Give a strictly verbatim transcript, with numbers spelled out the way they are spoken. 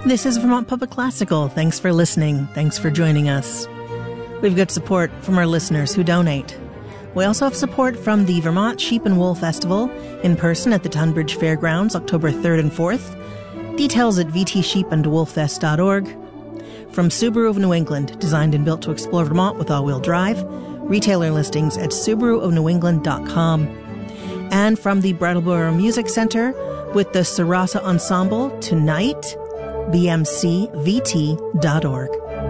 This is Vermont Public Classical. Thanks for listening. Thanks for joining us. We've got support from our listeners who donate. We also have support from the Vermont Sheep and Wool Festival in person at the Tunbridge Fairgrounds, October third and fourth. Details at v t sheep and wool fest dot org. From Subaru of New England, designed and built to explore Vermont with all-wheel drive. Retailer listings at subaru of new england dot com. And from the Brattleboro Music Center with the Sarasa Ensemble tonight, b m c v t dot org.